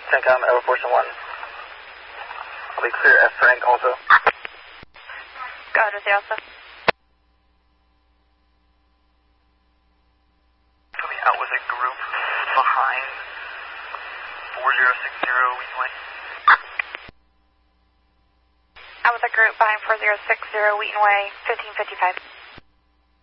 CENTCOM, Echo Fortune 1. I'll be clear F Frank also. Go ahead with the Alpha. Coming out with a group behind 4060 Wheaton Way. Out with a group behind 4060 Wheaton Way, 1555.